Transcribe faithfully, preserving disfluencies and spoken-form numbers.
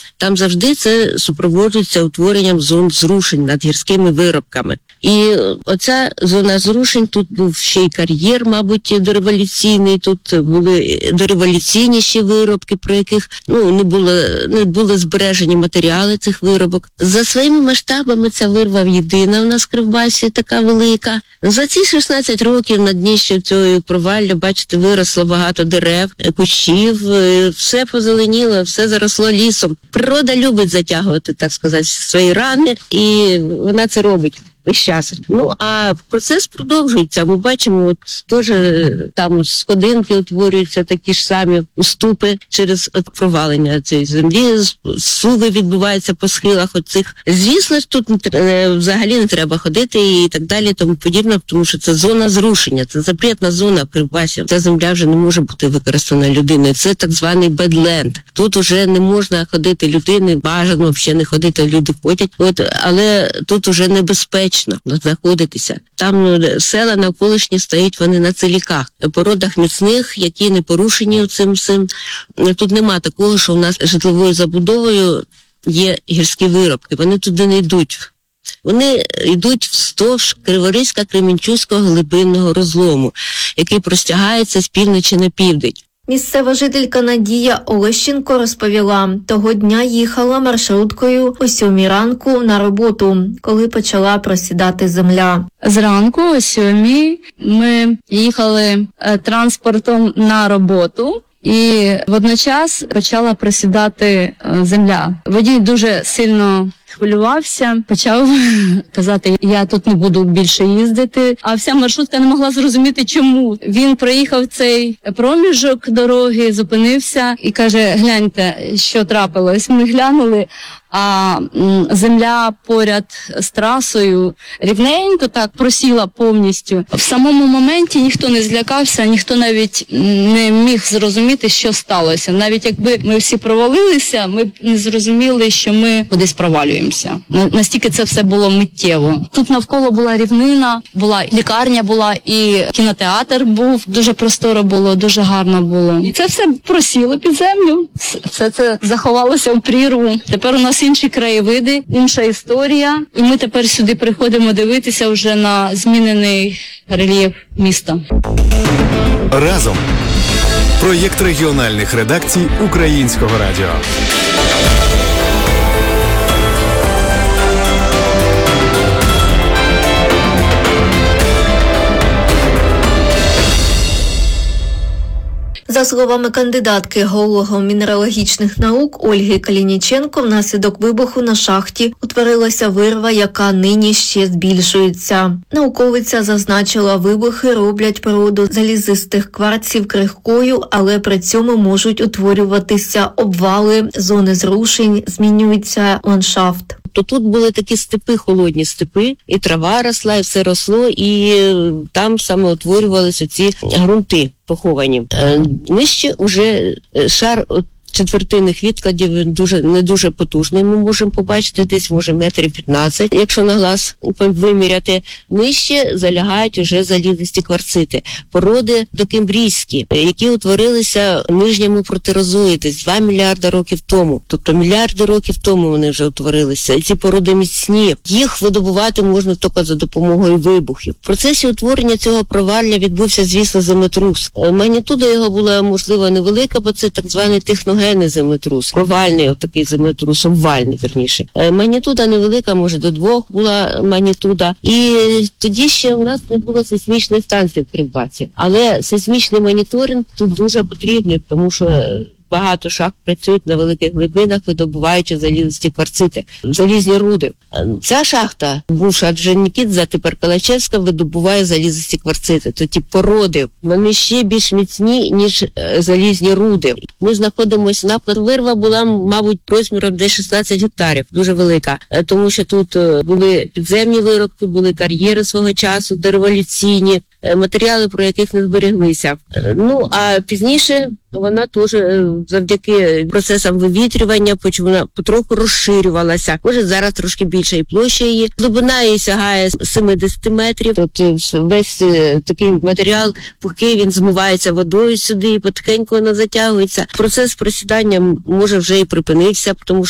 там завжди це супроводжується утворенням зон зрушень над гірськими виробками. І оця зона зрушень, тут був ще й кар'єр, мабуть, дореволюційний, тут були дореволюційні ще виробки, про яких ну, не було, не були збережені матеріали цих виробок. За своїми масштабами ця вирва єдина в нас в Кривбасі, така велика. За ці шістнадцять років на дніщі цього провалля, бачите, виросло багато дерев, кущів, все позеленіло, все заросло лісом. Природа любить затягувати, так сказати, свої рани, і вона це робить весь час. Ну, а процес продовжується. Ми бачимо, от теж там сходинки утворюються, такі ж самі уступи через провалення цієї землі, суви відбуваються по схилах оцих. Звісно ж, тут взагалі не треба ходити і так далі, тому подібне, тому що це зона зрушення, це запретна зона в Кривбасі. Ця земля вже не може бути використана людиною. Це так званий бедленд. Тут уже не можна ходити людини, бажано взагалі не ходити, люди ходять. От, але тут уже небезпечно знаходитися. Там села навколишні стоять вони на целіках, породах міцних, які не порушені цим всім. Тут нема такого, що у нас житловою забудовою є гірські виробки. Вони туди не йдуть. Вони йдуть вздовж Криворізько-Кременчуцького глибинного розлому, який простягається з півночі на південь. Місцева жителька Надія Олещенко розповіла, того дня їхала маршруткою о сьомій ранку на роботу, коли почала просідати земля. Зранку о сьомій ми їхали е, транспортом на роботу. І водночас почала просідати е, земля. Водій дуже сильно хвилювався, почав казати, я тут не буду більше їздити. А вся маршрутка не могла зрозуміти, чому. Він проїхав цей проміжок дороги, зупинився і каже, гляньте, що трапилось. Ми глянули, а м, земля поряд з трасою рівненько так просіла повністю. В самому моменті ніхто не злякався, ніхто навіть не міг зрозуміти, що сталося. Навіть якби ми всі провалилися, ми б не зрозуміли, що ми кудись провалюємося. Настільки це все було миттєво. Тут навколо була рівнина, була лікарня була і кінотеатр був. Дуже просторо було, дуже гарно було. І це все просіло під землю. Все це заховалося в прірву. Тепер у нас інші краєвиди, інша історія. І ми тепер сюди приходимо дивитися вже на змінений рельєф міста. Разом. Проєкт регіональних редакцій Українського радіо. За словами кандидатки геолого-мінералогічних наук Ольги Калініченко, внаслідок вибуху на шахті утворилася вирва, яка нині ще збільшується. Науковиця зазначила, вибухи роблять породу залізистих кварців крихкою, але при цьому можуть утворюватися обвали, зони зрушень, змінюється ландшафт. То тут були такі степи, холодні степи, і трава росла, і все росло, і там саме утворювалися ці ґрунти поховані. Нижче уже шар четвертинних відкладів, він дуже, не дуже потужний, ми можемо побачити, десь може метрів п'ятнадцять, якщо на глаз виміряти. Нижче залягають уже залізисті кварцити, породи докембрійські, які утворилися в нижньому протерозої десь два мільярда років тому. Тобто мільярди років тому вони вже утворилися. І ці породи міцні. Їх видобувати можна тільки за допомогою вибухів. В процесі утворення цього провалля відбувся, звісно, землетрус. Магнітуда його була, можливо, невелика, бо це так званий техногенний землетрус, провальний отакий землетрус, обвальний, верніше. Магнітуда невелика, може до двох була магнітуда. І тоді ще у нас не було сейсмічної станції в Кривбасі. Але сейсмічний моніторинг тут дуже потрібний, тому що багато шахт працюють на великих глибинах, видобуваючи залізисті кварцити, залізні руди. Ця шахта, бувша Орджонікідзе, тепер Калачевська, видобуває залізисті кварцити. То ті породи, вони ще більш міцні, ніж е, залізні руди. Ми знаходимося на вирва була, мабуть, розміром десь шістнадцять гектарів, дуже велика. Е, тому що тут е, були підземні виробки, були кар'єри свого часу, дореволюційні, е, матеріали, про яких не збереглися. Е, ну, а пізніше вона теж завдяки процесам вивітрювання вона потроху розширювалася. Може, зараз трошки більша і площа її. Глибина її сягає сімдесят метрів. Тобто весь такий матеріал пухкий, він змивається водою сюди і потихеньку вона затягується. Процес просідання може вже і припинився, тому що